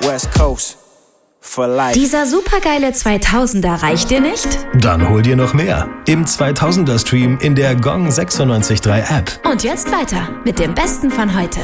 West Coast for life. Dieser supergeile 2000er reicht dir nicht? Dann hol dir noch mehr im 2000er Stream in der Gong 96.3 App. Und jetzt weiter mit dem Besten von heute.